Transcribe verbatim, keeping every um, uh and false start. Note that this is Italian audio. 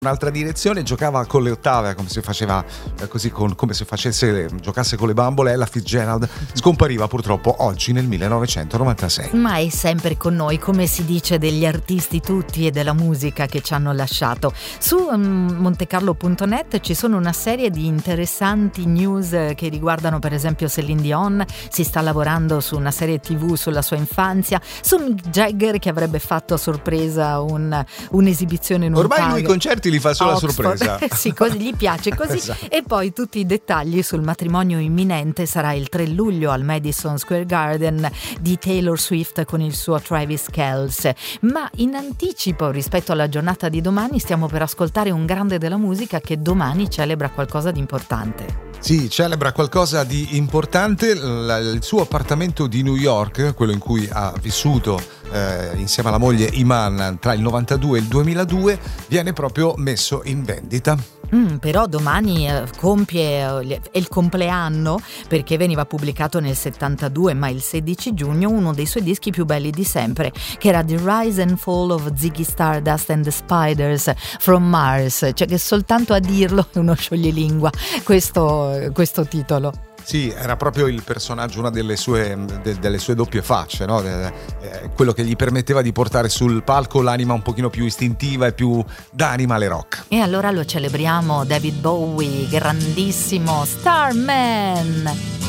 un'altra direzione, giocava con le ottave come se faceva eh, così con, come se facesse giocasse con le bambole. Ella Fitzgerald scompariva purtroppo oggi nel millenovecentonovantasei. Ma è sempre con noi, come si dice degli artisti tutti e della musica che ci hanno lasciato. Su um, montecarlo punto net ci sono una serie di interessanti news che riguardano per esempio Céline Dion. Si sta lavorando su una serie tivù sulla sua infanzia, su Mick Jagger che avrebbe fatto a sorpresa un, un'esibizione in un ormai parco. Lui i concerti li fa solo a sorpresa. Sì, così gli piace così. Esatto. E poi tutti i dettagli sul matrimonio imminente. Sarà il tre luglio al Madison Square Garden di Taylor Swift con il suo Travis Kelce. Ma in anticipo rispetto alla giornata di domani stiamo per ascoltare un grande della musica che domani celebra qualcosa di importante. Sì, celebra qualcosa di importante. Il suo appartamento di New York, quello in cui ha vissuto eh, insieme alla moglie Iman tra il novantadue e il duemiladue, viene proprio messo in vendita. Mm, però domani eh, compie eh, è il compleanno, perché veniva pubblicato nel settantadue, ma il sedici giugno uno dei suoi dischi più belli di sempre, che era The Rise and Fall of Ziggy Stardust and the Spiders from Mars, cioè che soltanto a dirlo è uno scioglilingua questo, questo titolo. Sì, era proprio il personaggio, una delle sue, de, delle sue doppie facce, no? Eh, quello che gli permetteva di portare sul palco l'anima un pochino più istintiva e più da animale rock. E allora lo celebriamo, David Bowie, grandissimo Starman.